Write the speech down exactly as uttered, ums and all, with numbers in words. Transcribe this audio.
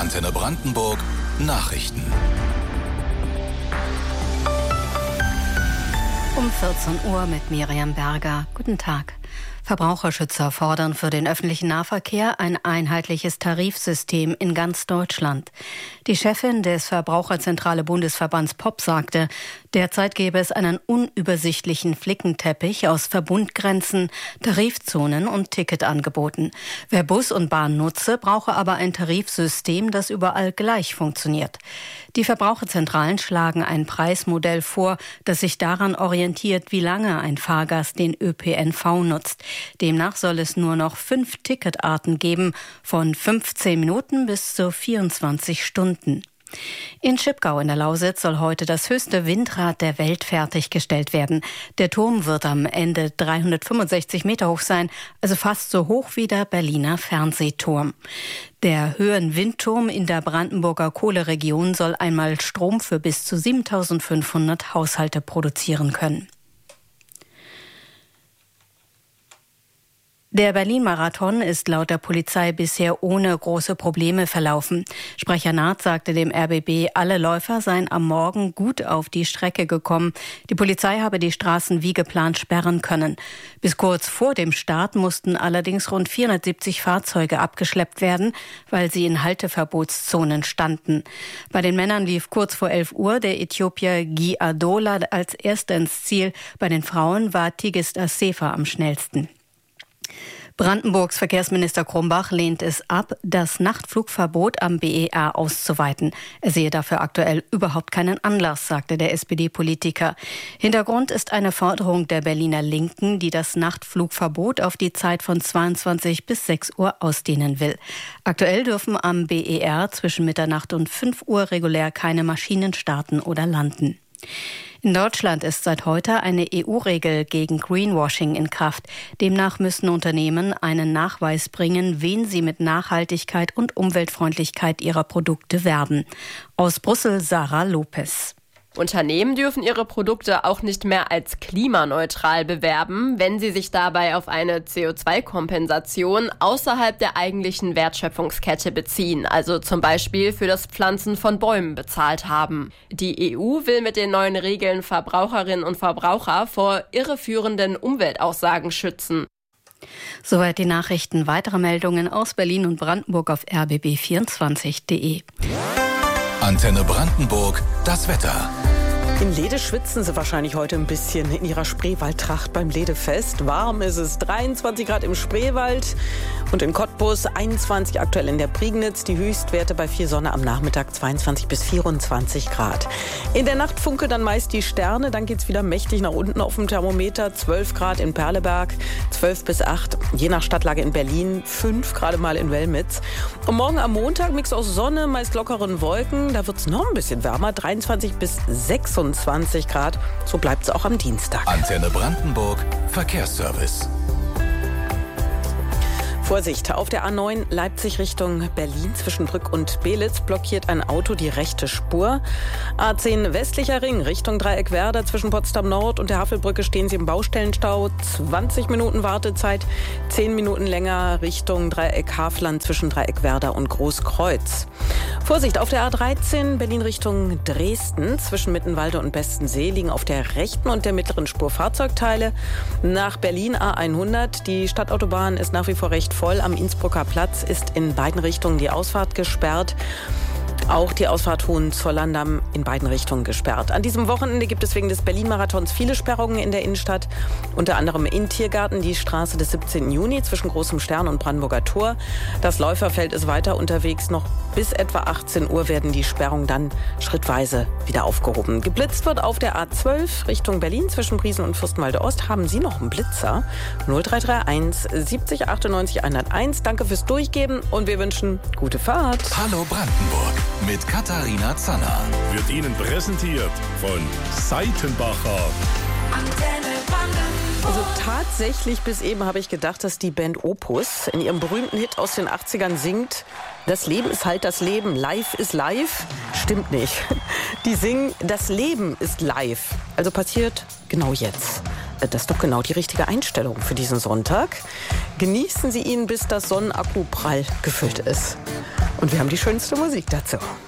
Antenne Brandenburg Nachrichten. Um vierzehn Uhr mit Miriam Berger. Guten Tag. Verbraucherschützer fordern für den öffentlichen Nahverkehr ein einheitliches Tarifsystem in ganz Deutschland. Die Chefin des Verbraucherzentrale Bundesverbands P O P sagte, derzeit gäbe es einen unübersichtlichen Flickenteppich aus Verbundgrenzen, Tarifzonen und Ticketangeboten. Wer Bus und Bahn nutze, brauche aber ein Tarifsystem, das überall gleich funktioniert. Die Verbraucherzentralen schlagen ein Preismodell vor, das sich daran orientiert, wie lange ein Fahrgast den Ö P N V nutzt. Demnach soll es nur noch fünf Ticketarten geben, von fünfzehn Minuten bis zu vierundzwanzig Stunden. In Schipgau in der Lausitz soll heute das höchste Windrad der Welt fertiggestellt werden. Der Turm wird am Ende dreihundertfünfundsechzig Meter hoch sein, also fast so hoch wie der Berliner Fernsehturm. Der Höhenwindturm in der Brandenburger Kohleregion soll einmal Strom für bis zu siebentausendfünfhundert Haushalte produzieren können. Der Berlin-Marathon ist laut der Polizei bisher ohne große Probleme verlaufen. Sprecher Naht sagte dem R B B, alle Läufer seien am Morgen gut auf die Strecke gekommen. Die Polizei habe die Straßen wie geplant sperren können. Bis kurz vor dem Start mussten allerdings rund vierhundertsiebzig Fahrzeuge abgeschleppt werden, weil sie in Halteverbotszonen standen. Bei den Männern lief kurz vor elf Uhr der Äthiopier Guy Adola als erster ins Ziel. Bei den Frauen war Tigist Assefa am schnellsten. Brandenburgs Verkehrsminister Krumbach lehnt es ab, das Nachtflugverbot am B E R auszuweiten. Er sehe dafür aktuell überhaupt keinen Anlass, sagte der S P D-Politiker. Hintergrund ist eine Forderung der Berliner Linken, die das Nachtflugverbot auf die Zeit von zweiundzwanzig bis sechs Uhr ausdehnen will. Aktuell dürfen am B E R zwischen Mitternacht und fünf Uhr regulär keine Maschinen starten oder landen. In Deutschland ist seit heute eine E U-Regel gegen Greenwashing in Kraft. Demnach müssen Unternehmen einen Nachweis bringen, wen sie mit Nachhaltigkeit und Umweltfreundlichkeit ihrer Produkte werben. Aus Brüssel Sarah Lopez. Unternehmen dürfen ihre Produkte auch nicht mehr als klimaneutral bewerben, wenn sie sich dabei auf eine C O zwei Kompensation außerhalb der eigentlichen Wertschöpfungskette beziehen, also zum Beispiel für das Pflanzen von Bäumen bezahlt haben. Die E U will mit den neuen Regeln Verbraucherinnen und Verbraucher vor irreführenden Umweltaussagen schützen. Soweit die Nachrichten. Weitere Meldungen aus Berlin und Brandenburg auf r b b vierundzwanzig punkt d e. Antenne Brandenburg, das Wetter. In Lede schwitzen sie wahrscheinlich heute ein bisschen in ihrer Spreewaldtracht beim Ledefest. Warm ist es, dreiundzwanzig Grad im Spreewald und in Cottbus einundzwanzig aktuell in der Prignitz. Die Höchstwerte bei viel Sonne am Nachmittag zweiundzwanzig bis vierundzwanzig Grad. In der Nacht funkeln dann meist die Sterne, dann geht's wieder mächtig nach unten auf dem Thermometer. zwölf Grad in Perleberg, zwölf bis acht, je nach Stadtlage in Berlin, fünf gerade mal in Wellmitz. Und morgen am Montag Mix aus Sonne, meist lockeren Wolken, da wird's noch ein bisschen wärmer, dreiundzwanzig bis sechsundzwanzig Grad. So bleibt es auch am Dienstag. Antenne Brandenburg, Verkehrsservice. Vorsicht, auf der A neun Leipzig Richtung Berlin zwischen Brück und Belitz blockiert ein Auto die rechte Spur. A zehn Westlicher Ring Richtung Dreieck Werder zwischen Potsdam Nord und der Havelbrücke stehen Sie im Baustellenstau. zwanzig Minuten Wartezeit, zehn Minuten länger Richtung Dreieck Hafland zwischen Dreieck Werder und Großkreuz. Vorsicht, auf der A dreizehn Berlin Richtung Dresden zwischen Mittenwalde und Bestensee liegen auf der rechten und der mittleren Spur Fahrzeugteile. Nach Berlin A hundert, die Stadtautobahn ist nach wie vor recht voll. Am Innsbrucker Platz ist in beiden Richtungen die Ausfahrt gesperrt. Auch die Ausfahrt Hohenzollern-Damm in beiden Richtungen gesperrt. An diesem Wochenende gibt es wegen des Berlin-Marathons viele Sperrungen in der Innenstadt. Unter anderem in Tiergarten die Straße des siebzehnten Juni zwischen Großem Stern und Brandenburger Tor. Das Läuferfeld ist weiter unterwegs. Noch bis etwa achtzehn Uhr werden die Sperrungen dann schrittweise wieder aufgehoben. Geblitzt wird auf der A zwölf Richtung Berlin zwischen Briesen und Fürstenwalde Ost. Haben Sie noch einen Blitzer? null drei drei eins siebzig achtundneunzig hunderteins. Danke fürs Durchgeben und wir wünschen gute Fahrt. Hallo Brandenburg mit Katharina Zanner. Wird Ihnen präsentiert von Seitenbacher. Also tatsächlich bis eben habe ich gedacht, dass die Band Opus in ihrem berühmten Hit aus den achtzigern singt: Das Leben ist halt das Leben, live ist live. Stimmt nicht. Die singen, das Leben ist live. Also passiert genau jetzt. Das ist doch genau die richtige Einstellung für diesen Sonntag. Genießen Sie ihn, bis das Sonnenakku prall gefüllt ist. Und wir haben die schönste Musik dazu.